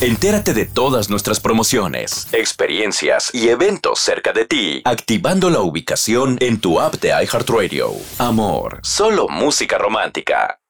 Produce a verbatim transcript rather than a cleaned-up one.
Entérate de todas nuestras promociones, experiencias y eventos cerca de ti, activando la ubicación en tu app de iHeartRadio. Amor, solo música romántica.